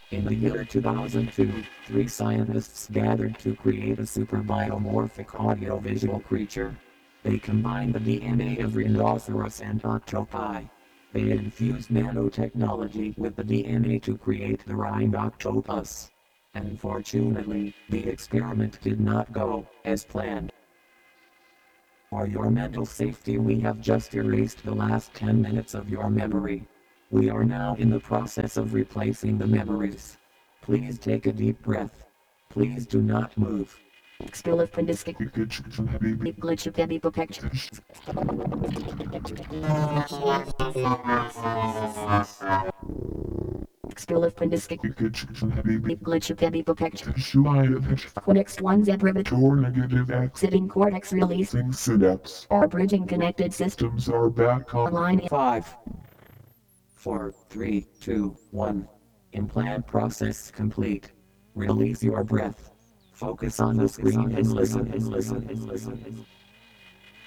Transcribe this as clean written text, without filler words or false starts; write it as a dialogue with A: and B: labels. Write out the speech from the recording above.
A: In the year 2002, three scientists gathered to create a super biomorphic audiovisual creature. They combined the DNA of rhinoceros and octopi. They infused nanotechnology with the DNA to create the rhinoctopus. Unfortunately, the experiment did not go as planned. For your mental safety, we have just erased the last 10 minutes of your memory. We are now in the process of replacing the memories. Please take a deep breath. Please do not move.
B: Next one Z or negative exiting cortex releasing synapse. Our bridging connected systems are back online.
A: 5, 4, 3, 2, 1. Implant process complete. Release your breath. Focus on the screen and listen.